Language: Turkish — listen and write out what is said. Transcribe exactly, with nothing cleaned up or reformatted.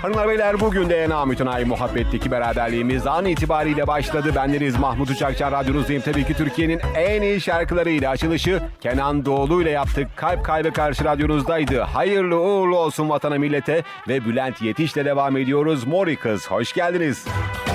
Hanımlar beyler, bugün de namütenayi muhabbetteki beraberliğimiz an itibariyle başladı. Bendeniz Mahmut Uçakçı, radyonuzdayım. Tabii ki Türkiye'nin en iyi şarkılarıyla açılışı Kenan Doğulu ile yaptık. Kalp Kalbe Karşı radyonuzdaydı. Hayırlı uğurlu olsun vatana millete ve Bülent Yetiş'le devam ediyoruz. Mori Kız, hoş geldiniz.